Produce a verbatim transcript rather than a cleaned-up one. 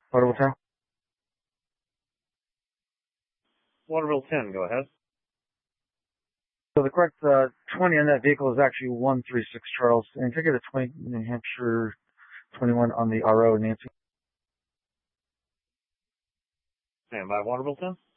Waterville ten? Waterville ten, go ahead. So the correct uh, twenty on that vehicle is actually one three six Charles. And take it a twenty New Hampshire twenty-one on the R O, Nancy. Stand by, Waterville ten.